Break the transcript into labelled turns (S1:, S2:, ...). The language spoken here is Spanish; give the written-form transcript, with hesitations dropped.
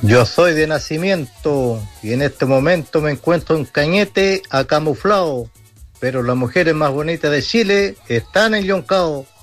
S1: Yo soy de nacimiento y en este momento me encuentro en Cañete acamuflado, pero las mujeres más bonitas de Chile están en Yoncao.